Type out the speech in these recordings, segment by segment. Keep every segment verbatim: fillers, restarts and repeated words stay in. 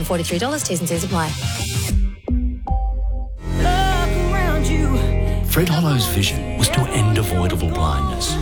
hundred forty-three dollars. T's and C's apply. Fred Hollow's vision was to end avoidable blindness.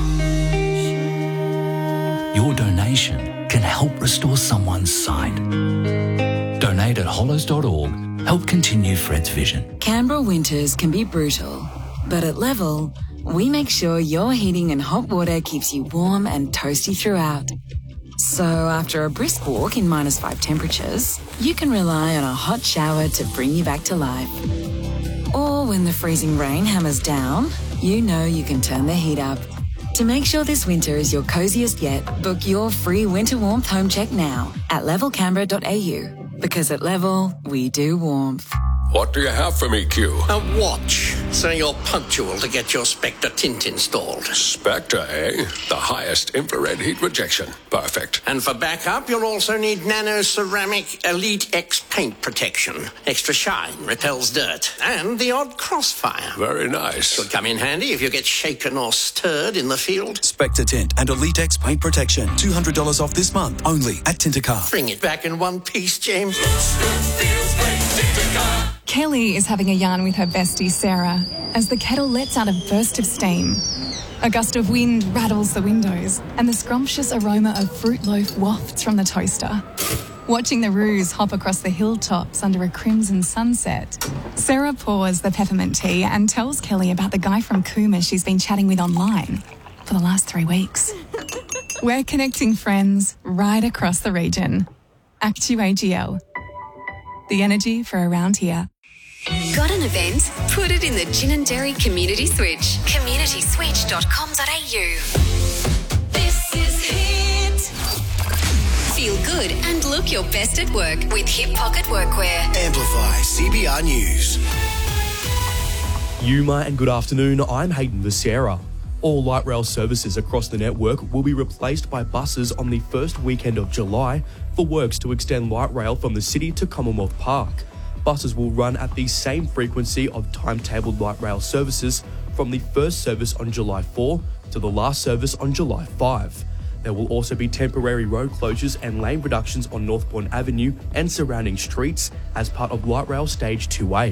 Your donation can help restore someone's sight. Donate at hollows dot org. Help continue Fred's vision. Canberra winters can be brutal, but at Level, we make sure your heating and hot water keeps you warm and toasty throughout. So after a brisk walk in minus five temperatures, you can rely on a hot shower to bring you back to life. Or when the freezing rain hammers down, you know you can turn the heat up. To make sure this winter is your coziest yet, book your free winter warmth home check now at level canberra dot a u. Because at Level, we do warmth. What do you have for me, Q? A watch, so you're punctual to get your Spectre tint installed. Spectre, eh? The highest infrared heat rejection. Perfect. And for backup, you'll also need Nano Ceramic Elite X paint protection. Extra shine, repels dirt, and the odd crossfire. Very nice. Could come in handy if you get shaken or stirred in the field. Spectre Tint and Elite X paint protection. two hundred dollars off this month, only at Tintercar. Bring it back in one piece, James. Kelly is having a yarn with her bestie Sarah as the kettle lets out a burst of steam. A gust of wind rattles the windows and the scrumptious aroma of fruit loaf wafts from the toaster. Watching the roos hop across the hilltops under a crimson sunset, Sarah pours the peppermint tea and tells Kelly about the guy from Cooma she's been chatting with online for the last three weeks. We're connecting friends right across the region. Actu A G L. The energy for around here. Got an event? Put it in the Gin and Dairy Community Switch. community switch dot com dot a u. This is Hit. Feel good and look your best at work with Hip Pocket Workwear. Amplify C B R News. Yuma and good afternoon. I'm Hayden Becerra. All light rail services across the network will be replaced by buses on the first weekend of July for works to extend light rail from the city to Commonwealth Park. Buses will run at the same frequency of timetabled light rail services from the first service on July fourth to the last service on July fifth. There will also be temporary road closures and lane reductions on Northbourne Avenue and surrounding streets as part of Light Rail Stage two A.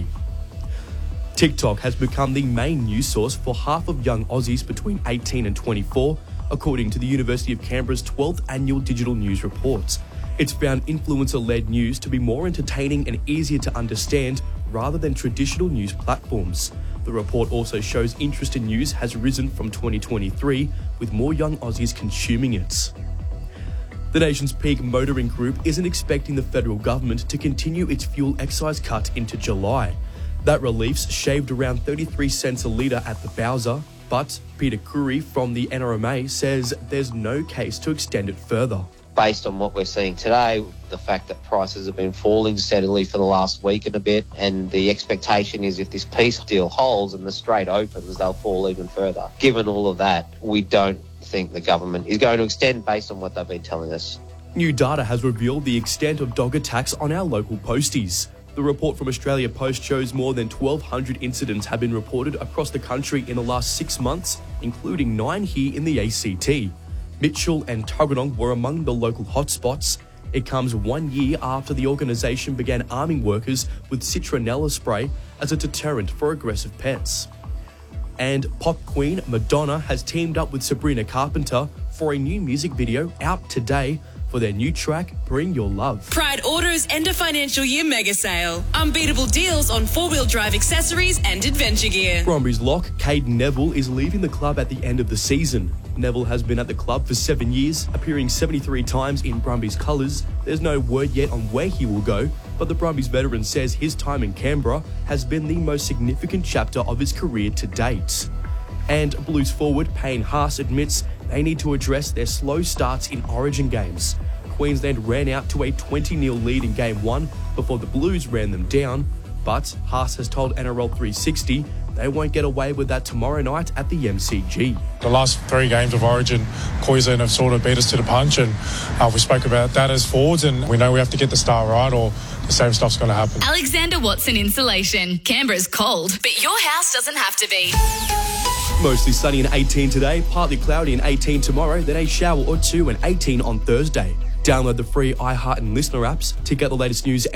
TikTok has become the main news source for half of young Aussies between eighteen and twenty-four, according to the University of Canberra's twelfth Annual Digital News Report. It's found influencer-led news to be more entertaining and easier to understand rather than traditional news platforms. The report also shows interest in news has risen from twenty twenty-three, with more young Aussies consuming it. The nation's peak motoring group isn't expecting the federal government to continue its fuel excise cut into July. That relief's shaved around thirty-three cents a litre at the Bowser, but Peter Curry from the N R M A says there's no case to extend it further. Based on what we're seeing today, the fact that prices have been falling steadily for the last week and a bit, and the expectation is if this peace deal holds and the strait opens, they'll fall even further. Given all of that, we don't think the government is going to extend based on what they've been telling us. New data has revealed the extent of dog attacks on our local posties. The report from Australia Post shows more than twelve hundred incidents have been reported across the country in the last six months, including nine here in the A C T. Mitchell and Tuggeranong were among the local hotspots. It comes one year after the organisation began arming workers with citronella spray as a deterrent for aggressive pets. And pop queen Madonna has teamed up with Sabrina Carpenter for a new music video out today for their new track, Bring Your Love. Pride Auto's end of financial year mega sale. Unbeatable deals on four-wheel drive accessories and adventure gear. Bromby's lock, Caden Neville, is leaving the club at the end of the season. Neville has been at the club for seven years, appearing seventy-three times in Brumbies colours. There's no word yet on where he will go, but the Brumbies veteran says his time in Canberra has been the most significant chapter of his career to date. And Blues forward Payne Haas admits they need to address their slow starts in Origin games. Queensland ran out to a twenty nil lead in Game one before the Blues ran them down, but Haas has told N R L three sixty they won't get away with that tomorrow night at the M C G. The last three games of Origin, Queensland have sort of beat us to the punch, and uh, we spoke about that as forwards, and we know we have to get the start right or the same stuff's going to happen. Alexander Watson Insulation. Canberra's cold, but your house doesn't have to be. Mostly sunny and eighteen today, partly cloudy and eighteen tomorrow, then a shower or two and eighteen on Thursday. Download the free iHeart and Listener apps to get the latest news